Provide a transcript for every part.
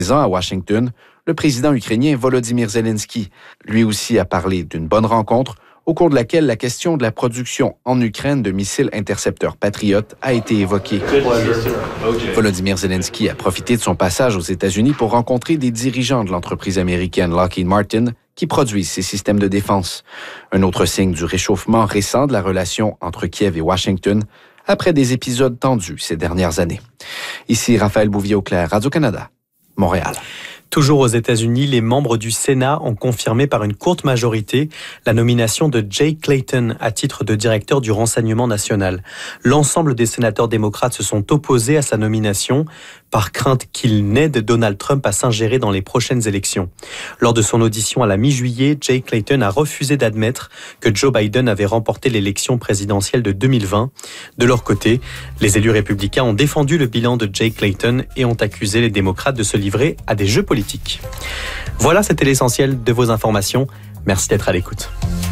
À Washington, le président ukrainien Volodymyr Zelensky, lui aussi, a parlé d'une bonne rencontre au cours de laquelle la question de la production en Ukraine de missiles intercepteurs Patriot a été évoquée. Volodymyr Zelensky a profité de son passage aux États-Unis pour rencontrer des dirigeants de l'entreprise américaine Lockheed Martin qui produisent ces systèmes de défense. Un autre signe du réchauffement récent de la relation entre Kiev et Washington après des épisodes tendus ces dernières années. Ici Raphaël Bouvier-Auclair, Radio-Canada, Montréal. Toujours aux États-Unis, les membres du Sénat ont confirmé par une courte majorité la nomination de Jay Clayton à titre de directeur du renseignement national. L'ensemble des sénateurs démocrates se sont opposés à sa nomination par crainte qu'il n'aide Donald Trump à s'ingérer dans les prochaines élections. Lors de son audition à la mi-juillet, Jay Clayton a refusé d'admettre que Joe Biden avait remporté l'élection présidentielle de 2020. De leur côté, les élus républicains ont défendu le bilan de Jay Clayton et ont accusé les démocrates de se livrer à des jeux politiques. Voilà, c'était l'essentiel de vos informations. Merci d'être à l'écoute.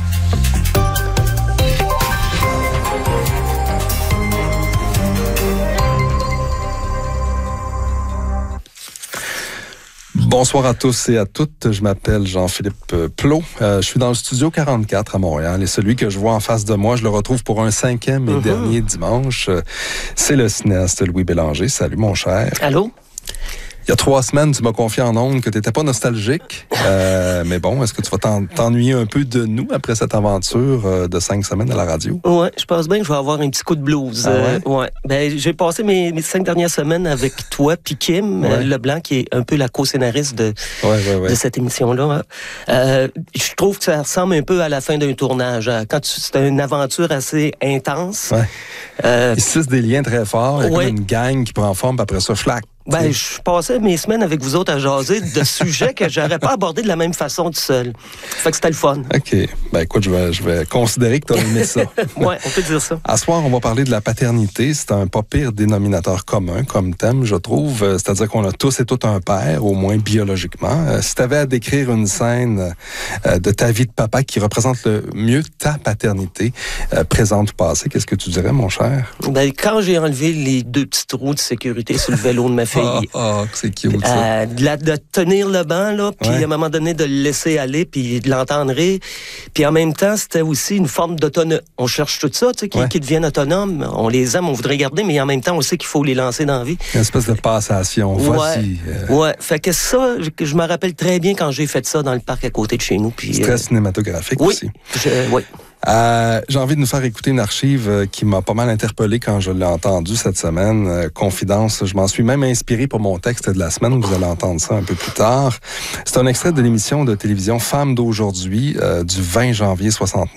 Bonsoir à tous et à toutes. Je m'appelle Jean-Philippe Plot. Je suis dans le studio 44 à Montréal et celui que je vois en face de moi, je le retrouve pour un 5e et dernier dimanche. C'est le cinéaste Louis Bélanger. Salut, mon cher. Allô? Il y a 3 semaines, tu m'as confié en ondes que tu n'étais pas nostalgique. Mais bon, est-ce que tu vas t'ennuyer un peu de nous après cette aventure de 5 semaines à la radio? Oui, je pense bien que je vais avoir un petit coup de blues. Ah ouais? Ouais. Ben, j'ai passé mes 5 dernières semaines avec toi puis Kim Leblanc, qui est un peu la co-scénariste de cette émission-là. Je trouve que ça ressemble un peu à la fin d'un tournage. C'est une aventure assez intense. Ouais. Ils tissent des liens très forts. Il y a comme une gang qui prend forme, puis après ça, flac. Ben, je passais mes semaines avec vous autres à jaser de sujets que j'aurais pas abordé de la même façon tout seul. Fait que c'était le fun. OK. Ben, écoute, je vais considérer que tu as aimé ça. Oui, on peut dire ça. À ce soir, on va parler de la paternité. C'est un pas pire dénominateur commun comme thème, je trouve. C'est-à-dire qu'on a tous et toutes un père, au moins biologiquement. Si tu avais à décrire une scène de ta vie de papa qui représente le mieux ta paternité, présente ou passée, qu'est-ce que tu dirais, mon cher? Ben, quand j'ai enlevé les 2 petites roues de sécurité sur le vélo de ma fille, c'est cute, ça. De tenir le banc, là, puis à un moment donné, de le laisser aller, puis de l'entendre rire. Puis en même temps, c'était aussi une forme d'autonomie. On cherche tout ça, tu sais, qui deviennent autonomes. On les aime, on voudrait garder, mais en même temps, on sait qu'il faut les lancer dans la vie. Une espèce de passation. Voici. Ouais. Fait que ça, je me rappelle très bien quand j'ai fait ça dans le parc à côté de chez nous. Puis, c'est très cinématographique aussi. Oui. J'ai envie de nous faire écouter une archive qui m'a pas mal interpellé quand je l'ai entendue cette semaine. Confidence, je m'en suis même inspiré pour mon texte de la semaine. Vous allez entendre ça un peu plus tard. C'est un extrait de l'émission de télévision Femmes d'aujourd'hui du 20 janvier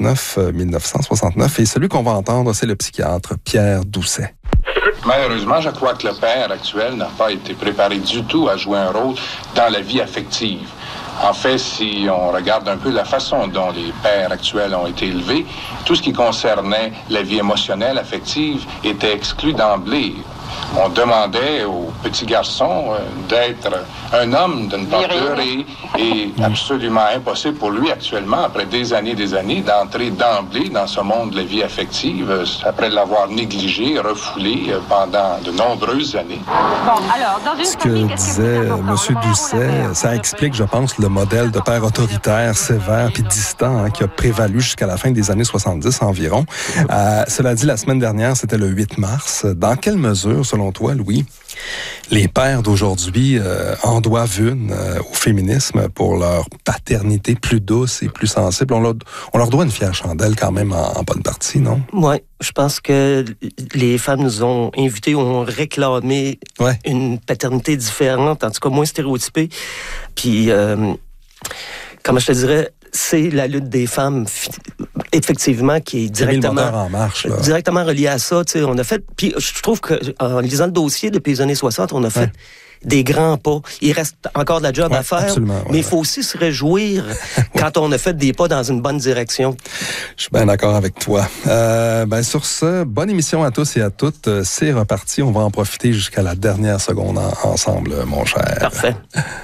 1969. Et celui qu'on va entendre, c'est le psychiatre Pierre Doucet. Malheureusement, je crois que le père actuel n'a pas été préparé du tout à jouer un rôle dans la vie affective. En fait, si on regarde un peu la façon dont les pères actuels ont été élevés, tout ce qui concernait la vie émotionnelle, affective, était exclu d'emblée. On demandait au petit garçon d'être un homme, de ne pas pleurer, et absolument impossible pour lui actuellement, après des années, d'entrer d'emblêt dans ce monde de la vie affective, après l'avoir négligé, refoulé pendant de nombreuses années. Bon, alors, dans une ce que disait M. Doucet, ça explique, je pense, le modèle de père autoritaire, sévère puis distant qui a prévalu jusqu'à la fin des années 70 environ. Cela dit, la semaine dernière, c'était le 8 mars. Dans quelle mesure, selon toi, Louis, les pères d'aujourd'hui en doivent une au féminisme pour leur paternité plus douce et plus sensible? On leur doit une fière chandelle quand même en bonne partie, non? Oui, je pense que les femmes nous ont invités, ont réclamé une paternité différente, en tout cas moins stéréotypée. Puis, comment je te dirais, c'est la lutte des femmes, effectivement, qui est directement reliée à ça. Tu sais, on a fait. Puis je trouve que en lisant le dossier depuis les années 60, on a fait des grands pas. Il reste encore de la job à faire, mais il faut aussi se réjouir quand on a fait des pas dans une bonne direction. Je suis bien d'accord avec toi. Sur ce, bonne émission à tous et à toutes. C'est reparti. On va en profiter jusqu'à la dernière seconde ensemble, mon cher. Parfait.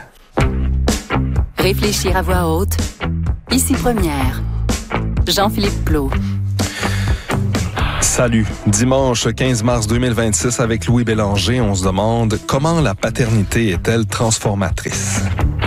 Réfléchir à voix haute. Ici Première. Jean-Philippe Plot. Salut. Dimanche 15 mars 2026 avec Louis Bélanger, on se demande comment la paternité est-elle transformatrice?